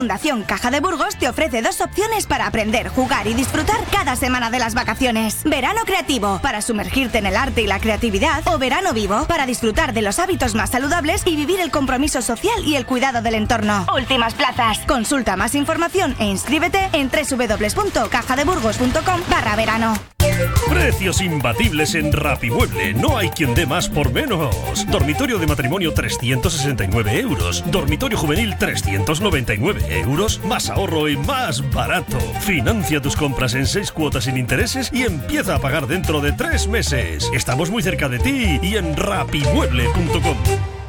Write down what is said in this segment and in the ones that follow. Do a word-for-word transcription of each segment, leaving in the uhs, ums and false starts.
Fundación Caja de Burgos te ofrece dos opciones para aprender, jugar y disfrutar cada semana de las vacaciones. Verano creativo, para sumergirte en el arte y la creatividad, o verano vivo, para disfrutar de los hábitos más saludables y vivir el compromiso social y el cuidado del entorno. Últimas plazas. Consulta más información e inscríbete en doble u doble u doble u punto caja de burgos punto com barra verano. Precios imbatibles en Rapimueble. No hay quien dé más por menos. Dormitorio de matrimonio trescientos sesenta y nueve euros. Dormitorio juvenil trescientos noventa y nueve euros. Más ahorro y más barato. Financia tus compras en seis cuotas sin intereses y empieza a pagar dentro de tres meses. Estamos muy cerca de ti y en rapimueble punto com.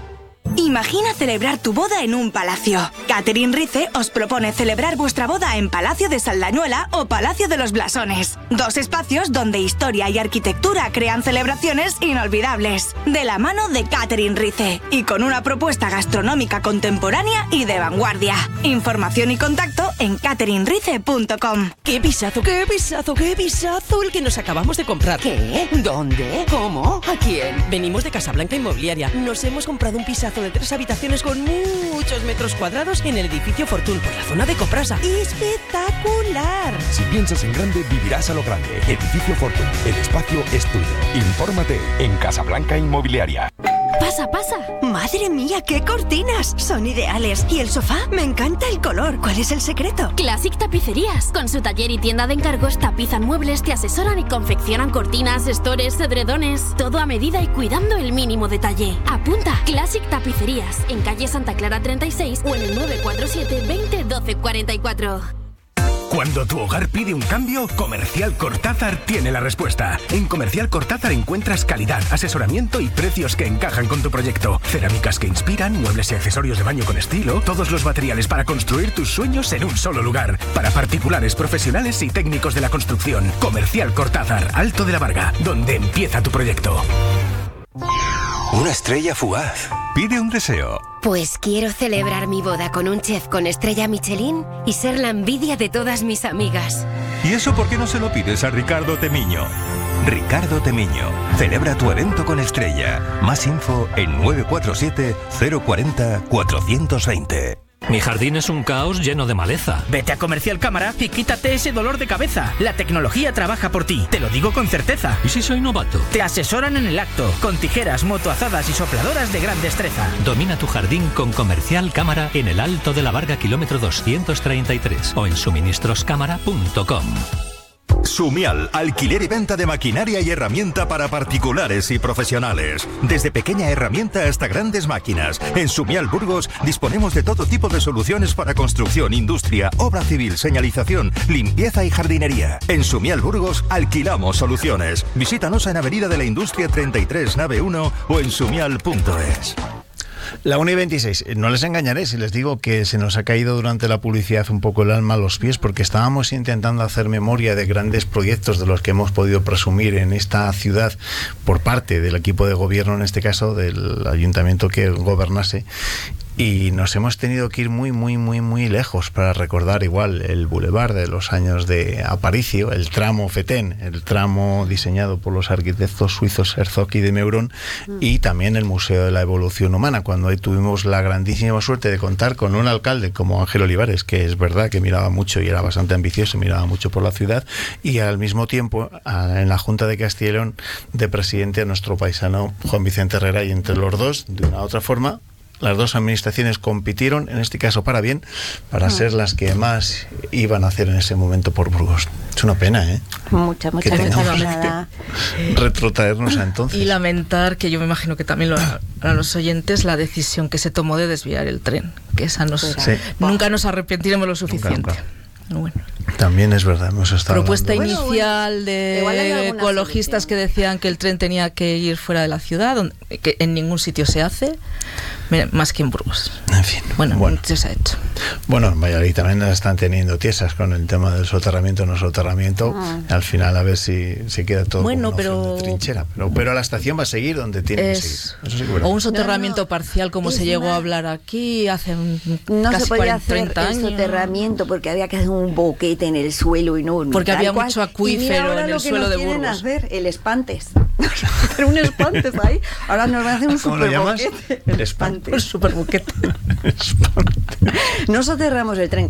Imagina celebrar tu boda en un palacio. Catherine Rice os propone celebrar vuestra boda en Palacio de Saldañuela o Palacio de los Blasones. Dos espacios donde historia y arquitectura crean celebraciones inolvidables. De la mano de Catherine Rice y con una propuesta gastronómica contemporánea y de vanguardia. Información y contacto en catherine rice punto com. ¡Qué pisazo, qué pisazo, qué pisazo el que nos acabamos de comprar! ¿Qué? ¿Dónde? ¿Cómo? ¿A quién? Venimos de Casablanca Inmobiliaria. Nos hemos comprado un pisazo de tres habitaciones con muchos metros cuadrados en el edificio Fortune por la zona de Coprasa. ¡Espectacular! Si piensas en grande, vivirás a lo grande. Edificio Fortune. El espacio es tuyo. Infórmate en Casablanca Inmobiliaria. Pasa, pasa. Madre mía, qué cortinas. Son ideales. ¿Y el sofá? Me encanta el color. ¿Cuál es el secreto? Classic Tapicerías. Con su taller y tienda de encargos tapizan muebles, te asesoran y confeccionan cortinas, estores, edredones. Todo a medida y cuidando el mínimo detalle. Apunta. Classic Tapicerías. En calle Santa Clara treinta y seis o en el nueve cuatro siete veinte doce cuarenta y cuatro. Cuando tu hogar pide un cambio, Comercial Cortázar tiene la respuesta. En Comercial Cortázar encuentras calidad, asesoramiento y precios que encajan con tu proyecto. Cerámicas que inspiran, muebles y accesorios de baño con estilo, todos los materiales para construir tus sueños en un solo lugar. Para particulares, profesionales y técnicos de la construcción. Comercial Cortázar, Alto de la Varga, donde empieza tu proyecto. Una estrella fugaz. Pide un deseo. Pues quiero celebrar mi boda con un chef con estrella Michelin y ser la envidia de todas mis amigas. ¿Y eso por qué no se lo pides a Ricardo Temiño? Ricardo Temiño. Celebra tu evento con estrella. Más info en nueve cuatro siete cero cuatro cero cuatro dos cero. Mi jardín es un caos lleno de maleza. Vete a Comercial Cámara y quítate ese dolor de cabeza. La tecnología trabaja por ti, te lo digo con certeza. ¿Y si soy novato? Te asesoran en el acto, con tijeras, motoazadas y sopladoras de gran destreza. Domina tu jardín con Comercial Cámara en el Alto de la Varga, kilómetro doscientos treinta y tres o en suministros cámara punto com. Sumial, alquiler y venta de maquinaria y herramienta para particulares y profesionales. Desde pequeña herramienta hasta grandes máquinas. En Sumial Burgos disponemos de todo tipo de soluciones para construcción, industria, obra civil, señalización, limpieza y jardinería. En Sumial Burgos alquilamos soluciones. Visítanos en Avenida de la Industria treinta y tres, nave uno o en sumial punto es. La una y veintiséis. No les engañaré si les digo que se nos ha caído durante la publicidad un poco el alma a los pies, porque estábamos intentando hacer memoria de grandes proyectos de los que hemos podido presumir en esta ciudad por parte del equipo de gobierno, en este caso del ayuntamiento que gobernase. Y nos hemos tenido que ir muy, muy, muy, muy lejos para recordar igual el bulevar de los años de Aparicio, el tramo Fetén, el tramo diseñado por los arquitectos suizos Herzog y de Meuron, y también el Museo de la Evolución Humana, cuando ahí tuvimos la grandísima suerte de contar con un alcalde como Ángel Olivares, que es verdad que miraba mucho y era bastante ambicioso, miraba mucho por la ciudad, y al mismo tiempo en la Junta de Castilla y León de presidente a nuestro paisano Juan Vicente Herrera, y entre los dos, de una u otra forma, las dos administraciones compitieron, en este caso para bien, para ser las que más iban a hacer en ese momento por Burgos. Es una pena, ¿eh? Mucha, mucha pena. Retrotraernos a entonces. Y lamentar, que yo me imagino que también lo a los oyentes, la decisión que se tomó de desviar el tren, que esa nos, sí. nunca nos arrepentiremos lo suficiente. Nunca, nunca. Bueno. También es verdad, hemos estado propuesta hablando. inicial bueno, de ecologistas que decían que el tren tenía que ir fuera de la ciudad, donde, que en ningún sitio se hace, más que en Burgos. En fin, bueno, bueno. se ha hecho. Bueno, en Valladolid también las están teniendo tiesas con el tema del soterramiento, no soterramiento. Ah. Al final a ver si se queda todo bueno, como una pero... de trinchera. Pero, pero la estación va a seguir donde tiene es... que seguir. Eso sí que o un soterramiento no, no. parcial, como es se llegó una... a hablar aquí hace un, no casi se podía cuarenta, treinta hacer años. el soterramiento porque había que hacer un boquete en el suelo enorme. Porque había cual. mucho acuífero en el suelo de Burgos. Quieren hacer el espantes. Pero un espantes ahí. Ahora nos van a hacer un super boquete. El espantes. Un super boquete. No soterramos el tren.